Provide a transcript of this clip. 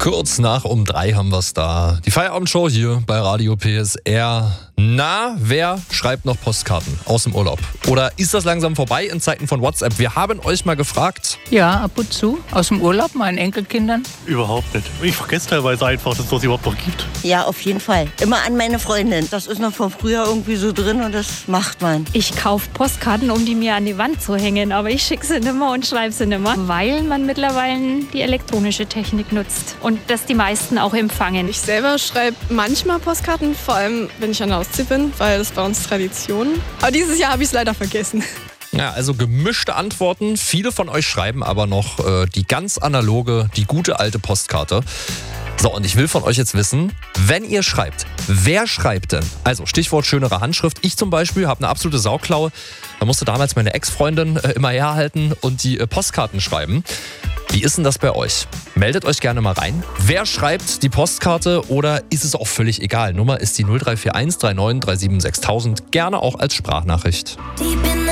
Kurz nach um 3 haben wir es da. Die Feierabendshow hier bei Radio PSR. Na, wer schreibt noch Postkarten aus dem Urlaub? Oder ist das langsam vorbei in Zeiten von WhatsApp? Wir haben euch mal gefragt. Ja, ab und zu. Aus dem Urlaub, meinen Enkelkindern. Überhaupt nicht. Ich vergesse teilweise einfach, dass es sowas überhaupt noch gibt. Ja, auf jeden Fall. Immer an meine Freundin. Das ist noch von früher irgendwie so drin und das macht man. Ich kaufe Postkarten, um die mir an die Wand zu hängen, aber ich schicke sie nimmer und schreibe sie nimmer, weil man mittlerweile die elektronische Technik nutzt und das die meisten auch empfangen. Ich selber schreibe manchmal Postkarten, vor allem wenn ich an der Ostsee bin, weil das ist bei uns Tradition. Aber dieses Jahr habe ich es leider vergessen. Ja, also gemischte Antworten. Viele von euch schreiben aber noch die ganz analoge, die gute alte Postkarte. So, und ich will von euch jetzt wissen, wenn ihr schreibt, wer schreibt denn? Also Stichwort schönere Handschrift. Ich zum Beispiel habe eine absolute Sauklaue. Da musste damals meine Ex-Freundin immer herhalten und die Postkarten schreiben. Wie ist denn das bei euch? Meldet euch gerne mal rein. Wer schreibt die Postkarte oder ist es auch völlig egal? Nummer ist die 0341 39 37 6000. Gerne auch als Sprachnachricht.